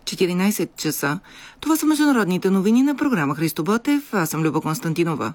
14 часа. Това са международните новини на програма Христо Ботев. Аз съм Люба Константинова.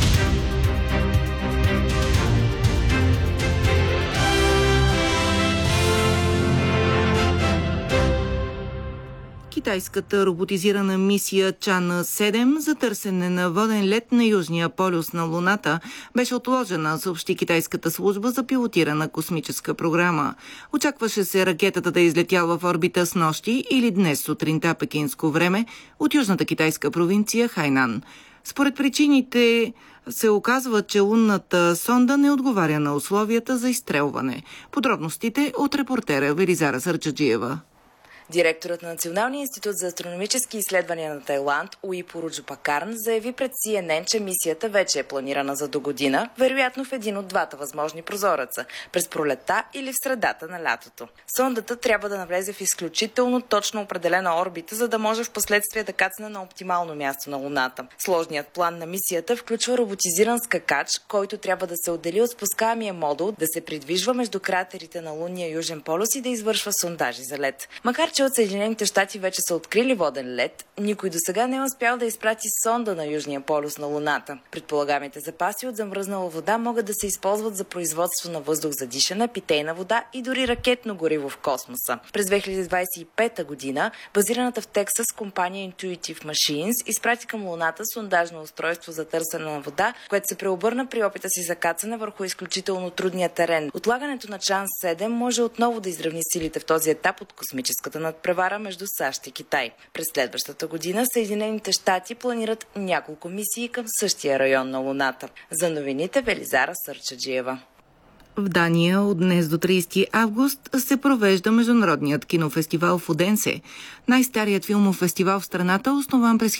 Китайската роботизирана мисия Чан-7 за търсене на воден лед на Южния полюс на Луната беше отложена, съобщи китайската служба за пилотирана космическа програма. Очакваше се ракетата да е излетяла в орбита снощи или днес сутринта пекинско време от южната китайска провинция Хайнан. Според причините се оказва, че лунната сонда не отговаря на условията за изстрелване. Подробностите от репортера Велизара Сърчаджиева. Директорът на Националния институт за астрономически изследвания на Тайланд Уипо Руджопакарн заяви пред CNN, че мисията вече е планирана за догодина, вероятно в един от двата възможни прозореца – през пролетта или в средата на лятото. Сондата трябва да навлезе в изключително точно определена орбита, за да може в последствие да кацне на оптимално място на Луната. Сложният план на мисията включва роботизиран скакач, който трябва да се отдели от спускаемия модул, да се придвижва между кратерите на лунния южен полюс и да извършва сондажи за лед. Макар че от Съединените щати вече са открили воден лед, никой досега не е успял да изпрати сонда на Южния полюс на Луната. Предполагаемите запаси от замръзнала вода могат да се използват за производство на въздух за дишане, питейна вода и дори ракетно гориво в космоса. През 2025 година базираната в Тексас компания Intuitive Machines изпрати към Луната сондажно устройство за търсене на вода, което се преобърна при опита си за кацане върху изключително трудния терен. Отлагането на Чан-7 може отново да изравни силите в този етап от космическата надпревара между САЩ и Китай. През следващата година Съединените щати планират няколко мисии към същия район на Луната. За новините Велизара Сърчаджиева. В Дания от днес до 30 август се провежда Международният кинофестивал в Оденсе. Най-старият филмов фестивал в страната, основан през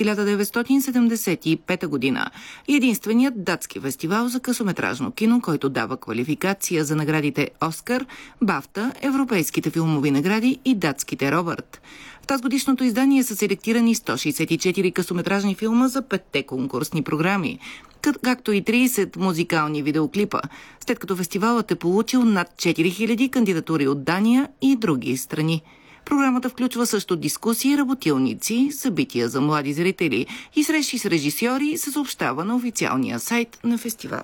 1975 година. И единственият датски фестивал за късометражно кино, който дава квалификация за наградите Оскар, Бафта, европейските филмови награди и датските Робърт. В тазгодишното издание са селектирани 164 късометражни филма за 5 конкурсни програми, както и 30 музикални видеоклипа, след като фестивалът е получил над 4000 кандидатури от Дания и други страни. Програмата включва също дискусии, работилници, събития за млади зрители и срещи с режисьори, се съобщава на официалния сайт на фестивала.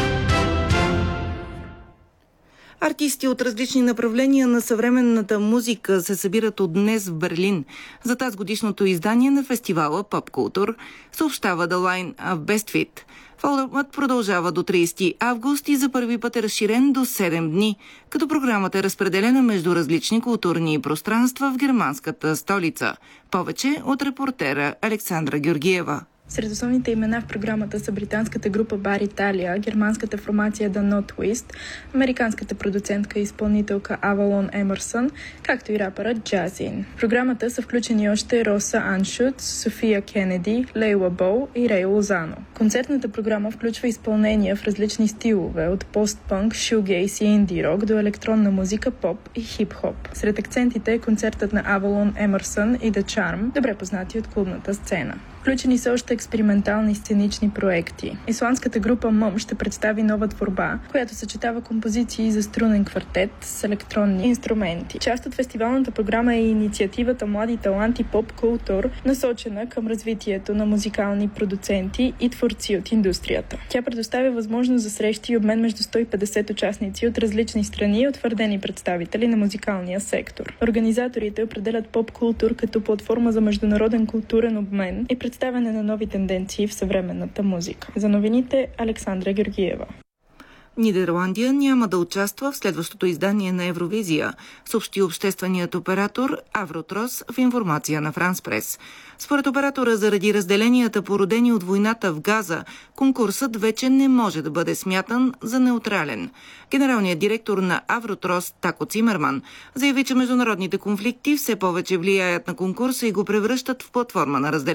Артисти от различни направления на съвременната музика се събират от днес в Берлин. За тазгодишното издание на фестивала Pop Culture съобщава The Line of Best Fit. Форумът продължава до 30 август и за първи път е разширен до 7 дни, като програмата е разпределена между различни културни пространства в германската столица. Повече от репортера Александра Георгиева. Сред основните имена в програмата са британската група Бар Италия, германската формация The Not Twist, американската продуцентка и изпълнителка Авалон Емърсън, както и рапърът Джазин. В програмата са включени още Роса Аншут, София Кенеди, Лейла Боу и Рей Лозано. Концертната програма включва изпълнения в различни стилове, от постпънк, шугейс и инди рок до електронна музика, поп и хип-хоп. Сред акцентите е концертът на Авалон Емърсън и The Charm, добре познати от клубната сцена. Включени са още експериментални сценични проекти. Исландската група МъМ ще представи нова творба, която съчетава композиции за струнен квартет с електронни инструменти. Част от фестивалната програма е инициативата Млади таланти Pop Culture, насочена към развитието на музикални продуценти и творци от индустрията. Тя предоставя възможност за срещи и обмен между 150 участници от различни страни и утвърдени представители на музикалния сектор. Организаторите определят Pop Culture като платформа за международен културен обмен и представяне на нови тенденции в съвременната музика. За новините Александра Георгиева. Нидерландия няма да участва в следващото издание на Евровизия, съобщи общественият оператор Авротрос в информация на Франс Прес. Според оператора, заради разделенията, породени от войната в Газа, конкурсът вече не може да бъде смятан за неутрален. Генералният директор на Авротрос Тако Цимерман заяви, че международните конфликти все повече влияят на конкурса и го превръщат в платформа на разделение.